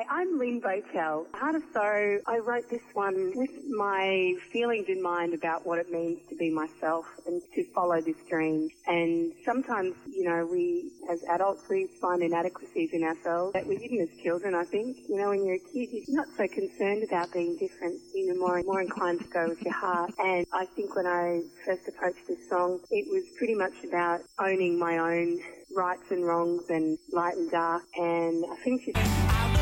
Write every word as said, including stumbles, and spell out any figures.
Hi, I'm Lynn Botel. Heart of Sorrow, I wrote this one with my feelings in mind about what it means to be myself and to follow this dream. And sometimes, you know, we, as adults, we find inadequacies in ourselves that we didn't as children, I think. You know, when you're a kid, you're not so concerned about being different. You're more, more inclined to go with your heart. And I think when I first approached this song, it was pretty much about owning my own rights and wrongs and light and dark. And I think it's